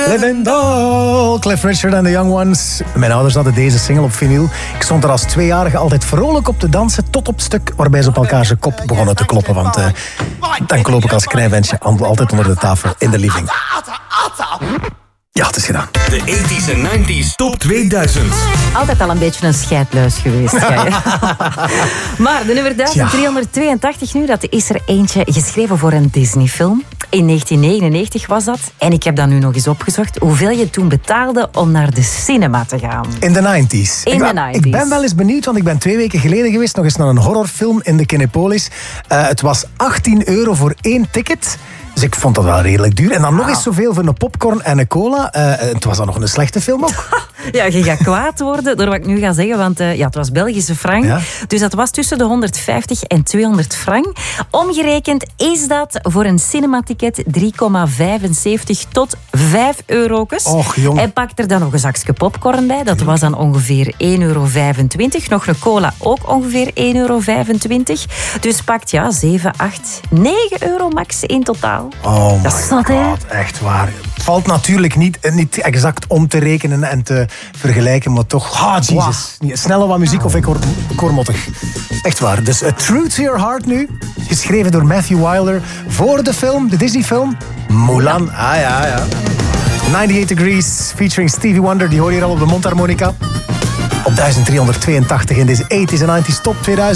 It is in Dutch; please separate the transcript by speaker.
Speaker 1: Lavendel, Cliff Richard en The Young Ones. Mijn ouders hadden deze single op vinyl. Ik stond er als 2-jarige altijd vrolijk op te dansen, tot op het stuk waarbij ze op elkaar zijn kop begonnen te kloppen. Want dan loop ik als klein ventje altijd onder de tafel in de living. Ja, het is gedaan.
Speaker 2: De 80s en 90s top 2000.
Speaker 3: Altijd al een beetje een scheidluis geweest. Maar de nummer 1382 nu, dat is er eentje geschreven voor een Disney-film. In 1999 was dat. En ik heb dat nu nog eens opgezocht. Hoeveel je toen betaalde om naar de cinema te gaan.
Speaker 1: In de 90s. Ik ben wel eens benieuwd, want ik ben 2 weken geleden geweest nog eens naar een horrorfilm in de Kinepolis. Het was €18 voor 1 ticket. Dus ik vond dat wel redelijk duur. En dan nog eens zoveel voor een popcorn en een cola. Het was dan nog een slechte film ook.
Speaker 3: Ja, je gaat kwaad worden door wat ik nu ga zeggen, want het was Belgische frank. Ja? Dus dat was tussen de 150 en 200 frank. Omgerekend is dat voor een cinematicket 3,75 tot €5.
Speaker 1: Och, jong.
Speaker 3: En pak er dan nog een zakje popcorn bij. Dat was dan ongeveer €1,25. Nog een cola ook ongeveer €1,25. Dus pakt 7, 8, €9 max in totaal.
Speaker 1: Oh my god, echt waar. Het valt natuurlijk niet exact om te rekenen en te vergelijken, maar toch, Jesus. Sneller wat muziek of ik word mottig. Echt waar. Dus True to Your Heart nu, geschreven door Matthew Wilder voor de film, de Disney-film Mulan. Ja. 98 Degrees, featuring Stevie Wonder, die hoor je hier al op de mondharmonica. Op 1382 in deze 80s en 90s top 2000.